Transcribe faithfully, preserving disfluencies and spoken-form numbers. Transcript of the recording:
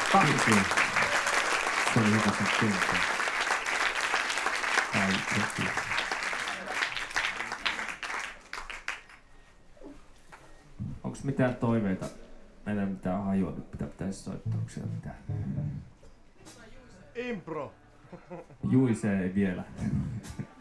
Kaksi. Se oli hyvä se kenttä. Ai, heti. Onks mitään toiveita? Meillä ei ole mitään hajua, nyt pitää pitäisi soittaa. Onko siellä mitään? Impro! Juise ei vielä.